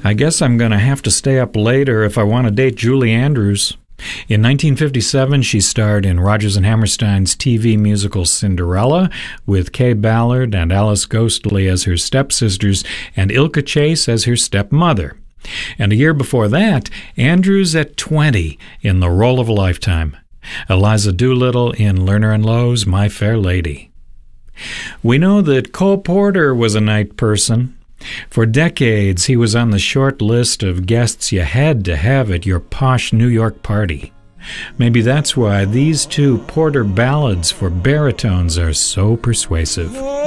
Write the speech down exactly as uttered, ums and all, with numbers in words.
I guess I'm going to have to stay up later if I want to date Julie Andrews. In nineteen fifty-seven, she starred in Rodgers and Hammerstein's T V musical Cinderella with Kay Ballard and Alice Ghostley as her stepsisters and Ilka Chase as her stepmother. And a year before that, Andrews at twenty in The Role of a Lifetime. Eliza Doolittle in Lerner and Loewe's My Fair Lady. We know that Cole Porter was a night person. For decades, he was on the short list of guests you had to have at your posh New York party. Maybe that's why these two Porter ballads for baritones are so persuasive.